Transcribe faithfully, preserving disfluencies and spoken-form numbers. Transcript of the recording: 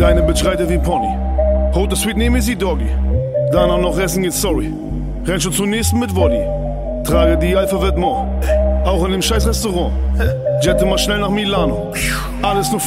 Deine Bitch reitet wie Pony. Rote Sweet, nehme sie Doggy. Dann auch noch Essen geht sorry. Renn schon zum nächsten mit Woddy. Trage die Alpha Vetements. Auch in dem scheiß Restaurant. Jette mal schnell nach Milano. Alles nur